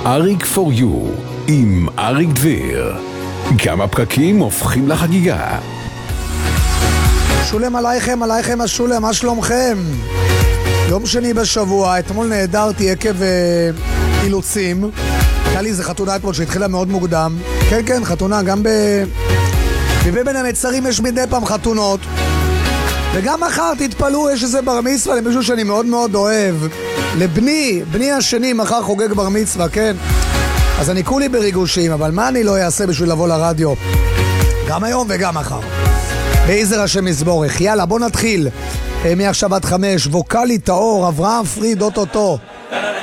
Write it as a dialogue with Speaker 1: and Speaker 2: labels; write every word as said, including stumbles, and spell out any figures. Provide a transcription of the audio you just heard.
Speaker 1: אריק פור יו עם אריק דביר. כמה פרקים הופכים לחגיגה.
Speaker 2: שולם עלייכם, עלייכם השולם, מה שלומכם? יום שני בשבוע, אתמול נהדרתי עקב אה, אילוצים. הייתה לי איזה חתונה אתמול שהתחילה מאוד מוקדם. כן, כן, חתונה, גם ב... בבן המצרים יש מדי פעם חתונות. וגם מחר תתפלאו, יש איזה בר מצווה למישהו שאני מאוד מאוד אוהב. לבני, בני השני מחר חוגג בר מצווה, כן? אז אני כולי בריגושים, אבל מה אני לא אעשה בשביל לבוא לרדיו? גם היום וגם מחר. בעזר השם יזבורך. יאללה, בוא נתחיל. מעכשיו עד חמש, ווקלי טהור, אברהם פריד, אוטוטו.